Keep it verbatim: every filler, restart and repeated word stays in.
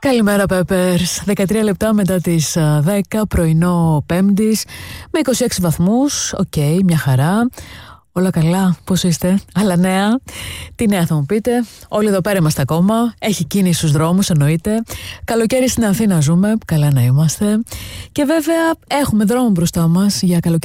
Καλημέρα Peppers, δεκατρία λεπτά μετά τις δέκα, πρωινό Πέμπτης, με είκοσι έξι βαθμούς, οκ, okay, μια χαρά. Όλα καλά, πώς είστε, άλλα νέα? Τι νέα θα μου πείτε? Όλοι εδώ πέρα είμαστε ακόμα, έχει κίνηση στους δρόμους εννοείται. Καλοκαίρι στην Αθήνα ζούμε, καλά να είμαστε. Και βέβαια έχουμε δρόμο μπροστά μας για καλοκαίρι.